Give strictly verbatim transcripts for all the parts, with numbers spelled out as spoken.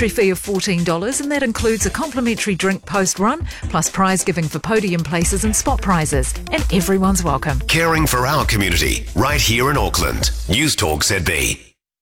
entry fee of fourteen dollars, and that includes a complimentary drink post-run, plus prize giving for podium places and spot prizes. And everyone's welcome. Caring for our community, right here in Auckland. News Talk Z B.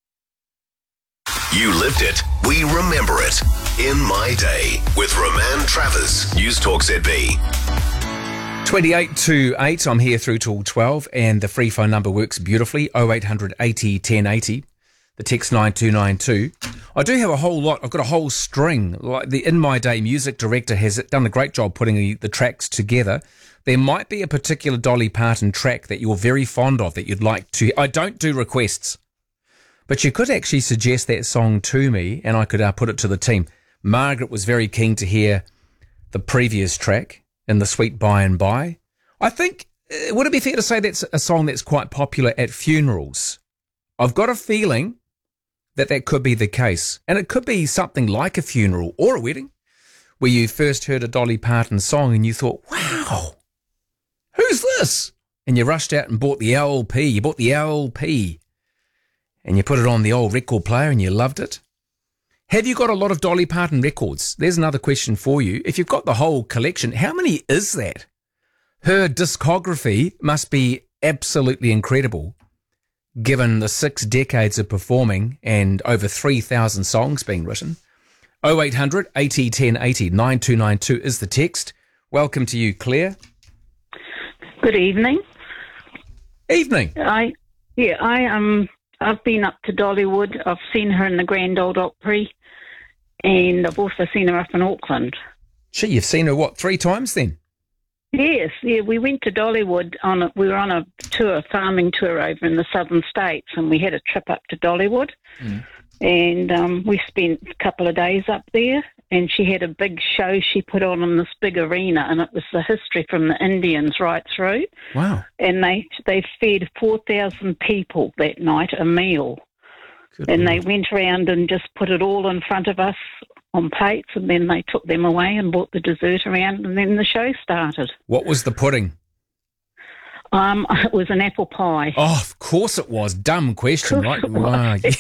You lived it, we remember it. In My Day, with Roman Travers, News Talk Z B. twenty-eight to eight, I'm here through till twelve, and the free phone number works beautifully, oh eight hundred eighty ten eighty, the text nine two nine two. I do have a whole lot, I've got a whole string. Like the In My Day music director has done a great job putting the, the tracks together. There might be a particular Dolly Parton track that you're very fond of that you'd like to... I don't do requests, but you could actually suggest that song to me, and I could uh, put it to the team. Margaret was very keen to hear the previous track, In the Sweet By and By. I think, uh, would it be fair to say that's a song that's quite popular at funerals? I've got a feeling that that could be the case. And it could be something like a funeral or a wedding, where you first heard a Dolly Parton song and you thought, wow, who's this? And you rushed out and bought the L P. You bought the L P. And you put it on the old record player and you loved it. Have you got a lot of Dolly Parton records? There's another question for you. If you've got the whole collection, how many is that? Her discography must be absolutely incredible, given the six decades of performing and over three thousand songs being written. oh eight hundred eighty ten eighty, nine two nine two is the text. Welcome to you, Claire. Good evening. Evening. I yeah, I um I've been up to Dollywood. I've seen her in the Grand Ole Opry, and I've also seen her up in Auckland. Gee, you've seen her, what, three times then? Yes, yeah, we went to Dollywood on a, we were on a tour, a farming tour over in the southern states, and we had a trip up to Dollywood, mm. and um, we spent a couple of days up there, and she had a big show she put on in this big arena, and it was the history from the Indians right through. Wow. And they, they fed four thousand people that night a meal. Good and Lord. They went around and just put it all in front of us on plates, and then they took them away and brought the dessert around, and then the show started. What was the pudding? Um, it was an apple pie. Oh, of course it was. Dumb question, right? Wow. and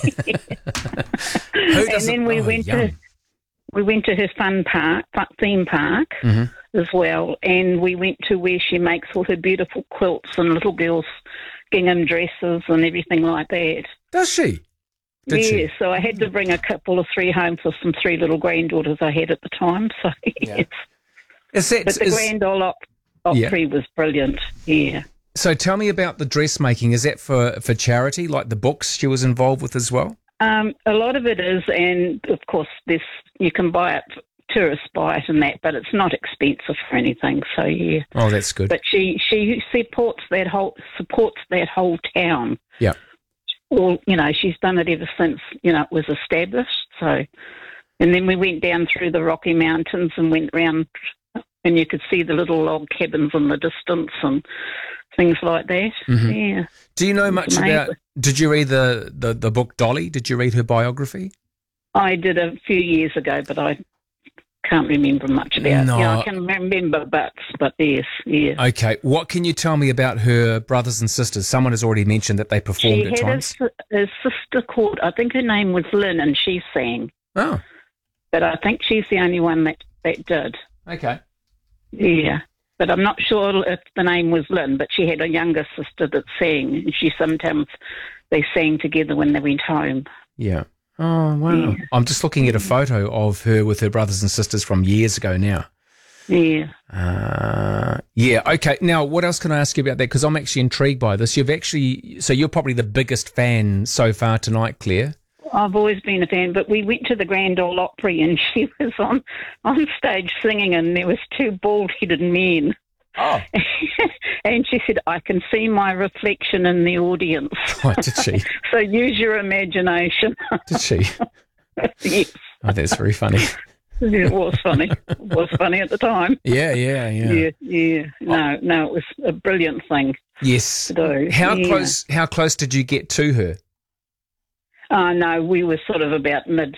then we oh, went yum. to we went to her fun park, theme park mm-hmm. as well, and we went to where she makes all her beautiful quilts and little girls' gingham dresses and everything like that. Does she? Did yeah, she? So I had to bring a couple of three home for some three little granddaughters I had at the time. So yeah. yes. Is that, but the is, Grand Ole Op- Opry yeah. was brilliant. Yeah. So tell me about the dressmaking. Is that for, for charity, like the books she was involved with as well? Um, a lot of it is, and of course, this you can buy it, tourists buy it and that, but it's not expensive for anything. So yeah. Oh, that's good. But she she supports that whole supports that whole town. Yeah. Well, you know, she's done it ever since, you know, it was established. So, and then we went down through the Rocky Mountains and went round, and you could see the little log cabins in the distance and things like that. Mm-hmm. Yeah. Do you know much about, did you read the, the, the book Dolly? Did you read her biography? I did a few years ago, but I can't remember much about no. it. Yeah, I can remember bits, but yes, yeah. Okay, what can you tell me about her brothers and sisters? Someone has already mentioned that they performed she at times. She had a, a sister called, I think her name was Lynn, and she sang. Oh. But I think she's the only one that, that did. Okay. Yeah, but I'm not sure if the name was Lynn, but she had a younger sister that sang, and she sometimes, they sang together when they went home. Yeah. Oh, wow. Yeah. I'm just looking at a photo of her with her brothers and sisters from years ago now. Yeah. Uh, yeah, okay. Now, what else can I ask you about that? Because I'm actually intrigued by this. You've actually, so you're probably the biggest fan so far tonight, Claire. I've always been a fan, but we went to the Grand Ole Opry and she was on, on stage singing, and there was two bald-headed men. Oh. And she said, I can see my reflection in the audience. Oh, did she? So use your imagination. Did she? Yes. Oh, that's very funny. Yeah, it was funny. It was funny at the time. Yeah, yeah, yeah. Yeah, yeah. No, no, it was a brilliant thing. Yes. To do. How yeah. close? How close did you get to her? Oh, no, we were sort of about mid,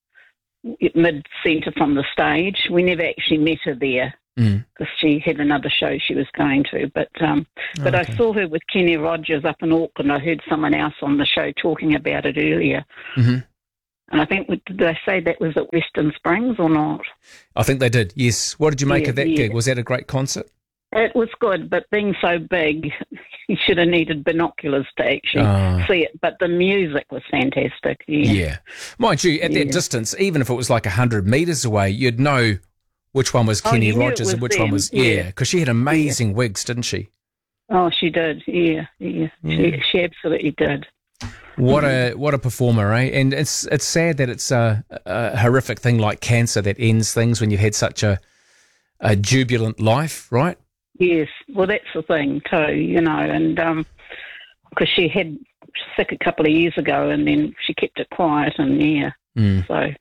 mid centre from the stage. We never actually met her there because mm. she had another show she was going to. But um, oh, but okay. I saw her with Kenny Rogers up in Auckland. I heard someone else on the show talking about it earlier. Mm-hmm. And I think, did they say that was at Western Springs or not? I think they did, yes. What did you make Yeah, of that yeah. gig? Was that a great concert? It was good, but being so big, you should have needed binoculars to actually Oh. see it. But the music was fantastic. Yeah. Yeah. Mind you, at that Yeah. distance, even if it was like one hundred metres away, you'd know which one was Oh, Kenny you knew it Rogers and was which one them, was, yeah. yeah, because she had amazing wigs, didn't she? Oh, she did. Yeah, yeah. She, she absolutely did. What a what a performer, eh? And it's it's sad that it's a, a horrific thing like cancer that ends things when you've had such a a jubilant life, right? Yes. Well, that's the thing too, you know, and because she had sick a couple of years ago, and then she kept it quiet, and yeah. Mm. So,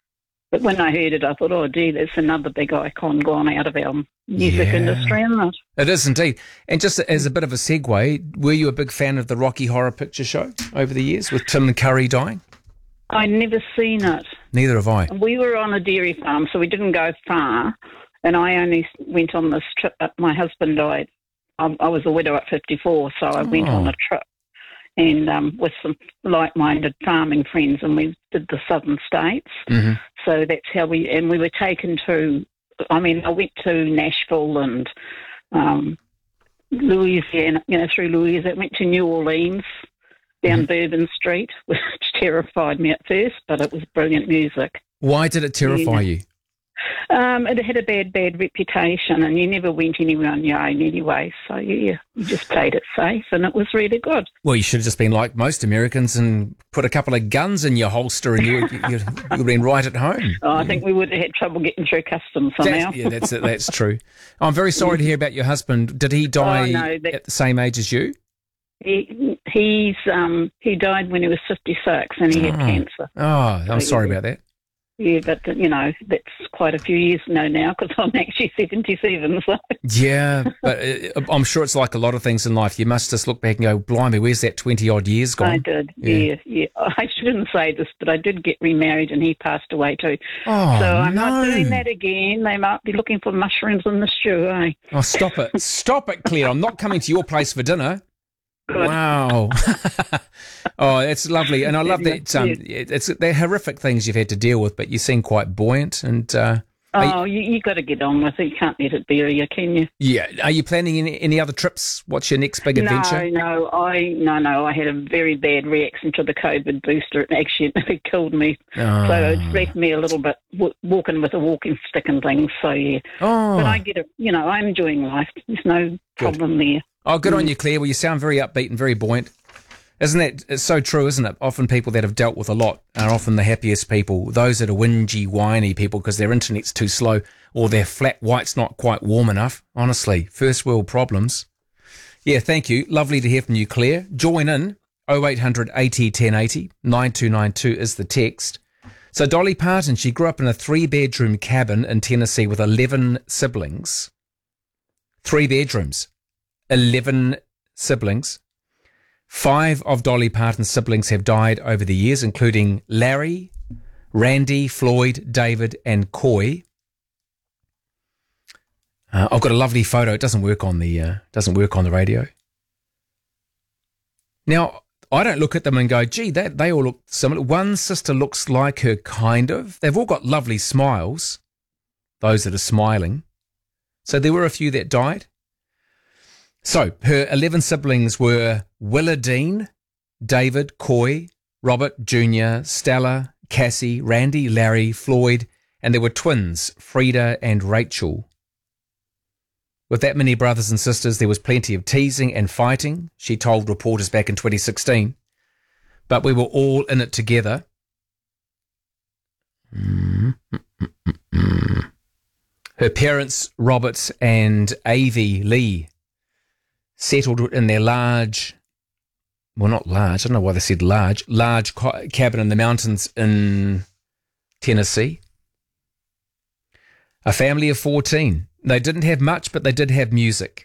but when I heard it, I thought, oh, gee, that's another big icon gone out of our music Yeah. industry, isn't it? It is indeed. And just as a bit of a segue, were you a big fan of the Rocky Horror Picture Show over the years with Tim Curry dying? I'd never seen it. Neither have I. We were on a dairy farm, so we didn't go far. And I only went on this trip. But my husband died. I, I was a widow at fifty-four, so I went Oh. on a trip and um, with some like-minded farming friends, and we did the southern states. hmm So that's how we, and we were taken to, I mean, I went to Nashville and um, Louisiana, you know, through Louisiana. I went to New Orleans, down Bourbon Street, which terrified me at first, but it was brilliant music. Why did it terrify you? Um, it had a bad, bad reputation, and you never went anywhere on your own anyway. So, yeah, you just played it safe, and it was really good. Well, you should have just been like most Americans and put a couple of guns in your holster and you, you, you'd have been right at home. Oh, I think we would have had trouble getting through customs somehow. That's, yeah, that's it. That's true. I'm very sorry to hear about your husband. Did he die Oh, no, that- at the same age as you? He, he's um, he died when he was fifty-six, and he had Oh. cancer. Oh, I'm sorry about that. Yeah, but, you know, that's quite a few years ago now, because I'm actually seventy-seven, so... Yeah, but uh, I'm sure it's like a lot of things in life. You must just look back and go, blimey, where's that twenty-odd years gone? I did, Yeah. yeah. yeah, I shouldn't say this, but I did get remarried, and he passed away too. Oh, so I'm no. not doing that again. They might be looking for mushrooms in the stew, eh? Oh, stop it. Stop it, Claire. I'm not coming to your place for dinner. Good. Wow. Oh, it's lovely. And I love that um, it's they're horrific things you've had to deal with, but you seem quite buoyant. And uh, Oh, you, you got to get on with it. You can't let it bury you, can you? yeah, are you planning any, any other trips? What's your next big adventure? No, no, I no, no. I had a very bad reaction to the COVID booster. It actually it killed me. Oh. So it's left me a little bit w- walking with a walking stick and things. So yeah, Oh, but I get it. You know, I'm enjoying life. There's no problem there. oh, good on you, Claire. Well, you sound very upbeat and very buoyant. Isn't that it's so true, isn't it? Often people that have dealt with a lot are often the happiest people. Those that are whingy, whiny people because their internet's too slow or their flat white's not quite warm enough. Honestly, first world problems. Yeah, thank you. Lovely to hear from you, Claire. Join in. oh eight hundred eighty ten eighty. nine two nine two is the text. So Dolly Parton, she grew up in a three-bedroom cabin in Tennessee with eleven siblings. Three bedrooms. eleven siblings. Five of Dolly Parton's siblings have died over the years, including Larry, Randy, Floyd, David, and Coy. Uh, I've got a lovely photo. It doesn't work on the uh, doesn't work on the radio. Now, I don't look at them and go, "Gee, that they all look similar." One sister looks like her, kind of. They've all got lovely smiles. Those that are smiling. So there were a few that died. So her eleven siblings were Willa Dean, David, Coy, Robert Junior, Stella, Cassie, Randy, Larry, Floyd, and there were twins, Frida and Rachel. With that many brothers and sisters, there was plenty of teasing and fighting, she told reporters back in twenty sixteen. But we were all in it together. Her parents, Robert and Avie Lee, settled in their large, well, not large, I don't know why they said large, large cabin in the mountains in Tennessee. A family of fourteen. They didn't have much, but they did have music.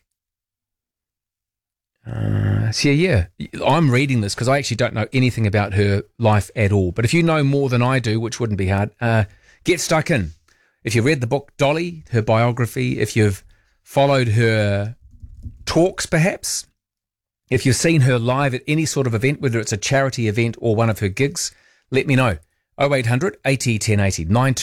Uh, so yeah, I'm reading this because I actually don't know anything about her life at all. But if you know more than I do, which wouldn't be hard, uh, get stuck in. If you read the book Dolly, her biography, if you've followed her talks perhaps, if you've seen her live at any sort of event, whether it's a charity event or one of her gigs, let me know. oh eight hundred eighty ten eighty. nine